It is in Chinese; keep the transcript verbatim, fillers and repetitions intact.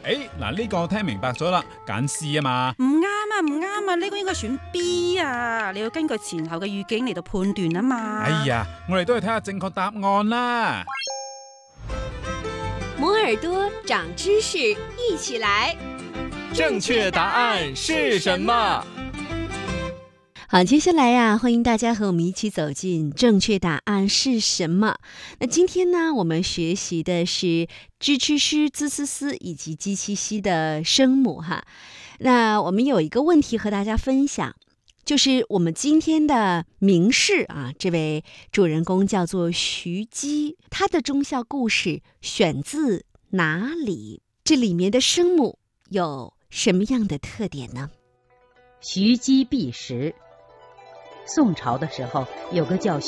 誒，嗱呢個我聽明白咗啦，揀 C 啊嘛。 唔啱啊，唔啱啊，呢個應該選 B 啊，你要根據前後嘅語境嚟到判斷啊嘛。 哎呀，我哋都係睇下正確答案啦。 摩耳朵長知識，一起來。 正確答案是什麼？ 好，接下來呀、啊，歡迎大家和我們一起走進正確答案是什麼。那今天呢，我們學習的是支吃詩、滋思思以及雞七西的聲母哈。那我們有一個問題和大家分享，就是我們今天的名士啊，這位主人公叫做徐姬，他的忠孝故事選自哪裡？這裡面的聲母有什麼樣的特點呢？ 徐姬避食。宋朝的時候，有個叫